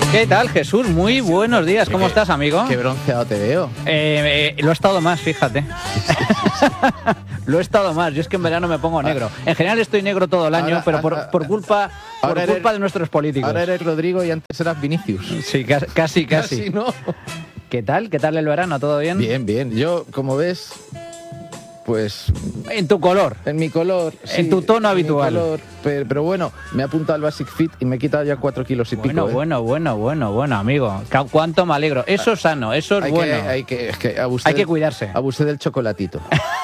¿Qué tal, Jesús? Muy buenos días. ¿Cómo estás, amigo? Qué bronceado te veo. Lo he estado más, fíjate. Lo he estado más. Yo es que en verano me pongo negro. En general estoy negro todo el año, pero por culpa de nuestros políticos. Ahora eres Rodrigo y antes eras Vinicius. Sí, casi. Casi, ¿no? ¿Qué tal? ¿Qué tal el verano? ¿Todo bien? Bien. Yo, como ves, pues... En tu color. En mi color. En tu tono habitual. Mi color, pero bueno, me he apuntado al Basic Fit y me he quitado ya 4 kilos y pico. Bueno, amigo. ¿Cuánto me alegro? Eso es sano, eso es bueno. Hay que cuidarse. Abusé del chocolatito.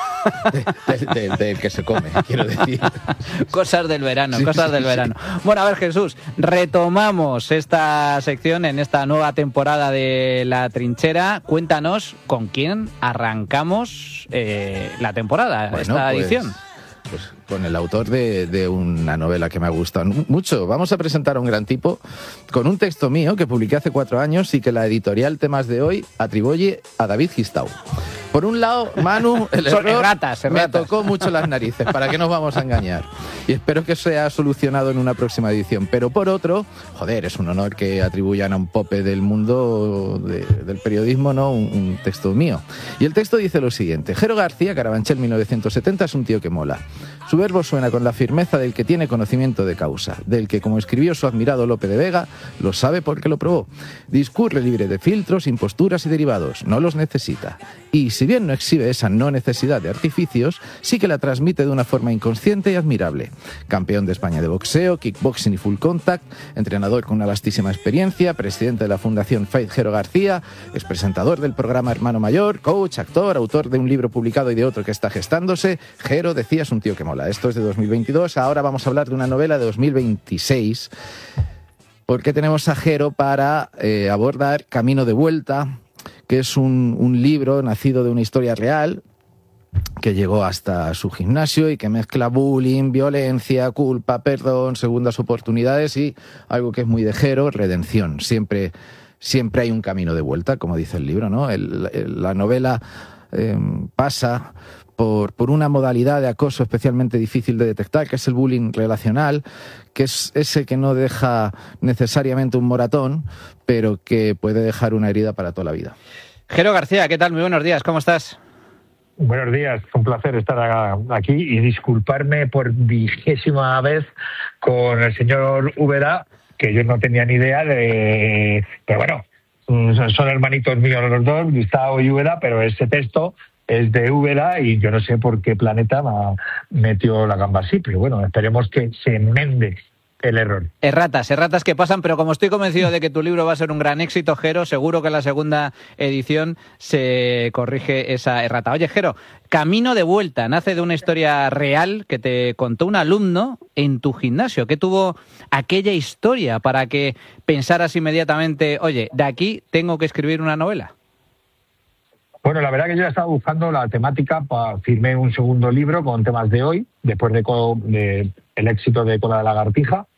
del que se come, quiero decir. Cosas del verano, sí. verano. Bueno, a ver, Jesús, retomamos esta sección en esta nueva temporada de La Trinchera. Cuéntanos con quién arrancamos la temporada, esta edición. Pues con el autor de una novela que me ha gustado mucho. Vamos a presentar a un gran tipo con un texto mío que publiqué hace 4 años y que la editorial Temas de Hoy atribuye a David Gistau. Por un lado, Manu, el error me tocó mucho las narices, ¿para qué nos vamos a engañar? Y espero que sea solucionado en una próxima edición. Pero por otro, es un honor que atribuyan a un pope del mundo del periodismo, ¿no? Un texto mío. Y el texto dice lo siguiente: Jero García, Carabanchel 1970, es un tío que mola. Su verbo suena con la firmeza del que tiene conocimiento de causa, del que, como escribió su admirado Lope de Vega, lo sabe porque lo probó. Discurre libre de filtros, imposturas y derivados, no los necesita. Y si bien no exhibe esa no necesidad de artificios, sí que la transmite de una forma inconsciente y admirable. Campeón de España de boxeo, kickboxing y full contact, entrenador con una vastísima experiencia, presidente de la Fundación Faith Jero García, expresentador del programa Hermano Mayor, coach, actor, autor de un libro publicado y de otro que está gestándose. Jero, decía, es un tío que mola. Esto es de 2022, ahora vamos a hablar de una novela de 2026, porque tenemos a Jero para abordar Camino de Vuelta, que es un libro nacido de una historia real, que llegó hasta su gimnasio y que mezcla bullying, violencia, culpa, perdón, segundas oportunidades y algo que es muy de Jero, redención. Siempre hay un camino de vuelta, como dice el libro, ¿no? La novela pasa por una modalidad de acoso especialmente difícil de detectar, que es el bullying relacional, que es ese que no deja necesariamente un moratón, pero que puede dejar una herida para toda la vida. Jero García, ¿qué tal? Muy buenos días, ¿cómo estás? Buenos días, un placer estar aquí y disculparme por 20ª vez con el señor Úbeda, que yo no tenía ni idea de... Pero bueno, son hermanitos míos los dos, Gustavo y Úbeda, pero ese texto es de Úbeda y yo no sé por qué planeta me metió la gamba así, pero bueno, esperemos que se enmende el error. Erratas que pasan, pero como estoy convencido de que tu libro va a ser un gran éxito, Jero, seguro que en la segunda edición se corrige esa errata. Oye, Jero, Camino de Vuelta nace de una historia real que te contó un alumno en tu gimnasio. ¿Qué tuvo aquella historia para que pensaras inmediatamente, oye, de aquí tengo que escribir una novela? Bueno, la verdad que yo ya estaba buscando la temática, firmé un segundo libro con Temas de Hoy, después de el éxito de Cola de Lagartija,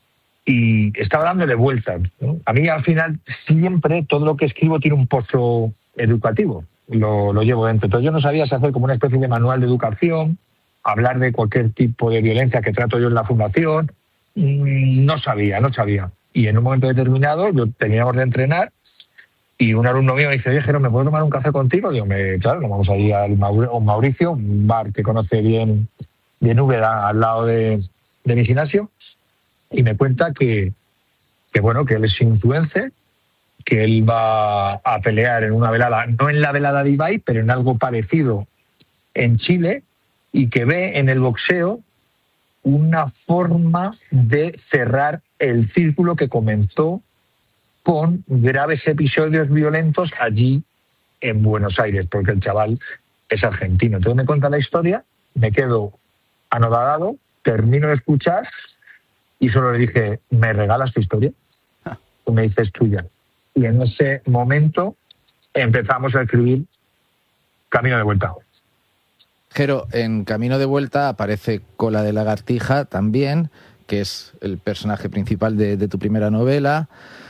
y estaba dándole vueltas, ¿no? A mí al final siempre todo lo que escribo tiene un pozo educativo, lo llevo dentro. Entonces yo no sabía si hacer como una especie de manual de educación, hablar de cualquier tipo de violencia que trato yo en la fundación, no sabía. Y en un momento determinado, yo terminamos de entrenar, y un alumno mío me dice: oye, Jero, ¿me puedo tomar un café contigo? Digo, claro, nos vamos a ir al Mauricio, un bar que conoce bien Úbeda, al lado de mi gimnasio, y me cuenta que él es influencer, que él va a pelear en una velada, no en la velada de Ibai, pero en algo parecido en Chile, y que ve en el boxeo una forma de cerrar el círculo que comenzó con graves episodios violentos allí en Buenos Aires, porque el chaval es argentino. Entonces me cuenta la historia, me quedo anodado, termino de escuchar y solo le dije: ¿me regalas tu historia? Y me dice: es tuya. Y en ese momento empezamos a escribir Camino de Vuelta. Jero, en Camino de Vuelta aparece Cola de Lagartija también, que es el personaje principal de tu primera novela.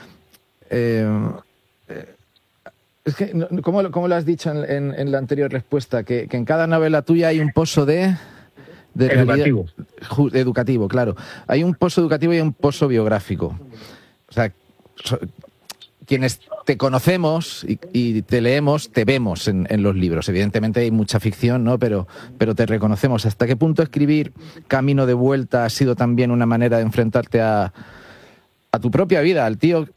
Es que, ¿cómo lo has dicho en la anterior respuesta? Que en cada novela tuya hay un pozo de educativo. Educativo, claro. Hay un pozo educativo y un pozo biográfico. O sea, quienes te conocemos y te leemos, te vemos en los libros. Evidentemente hay mucha ficción, ¿no? Pero te reconocemos. ¿Hasta qué punto escribir Camino de Vuelta ha sido también una manera de enfrentarte a tu propia vida, al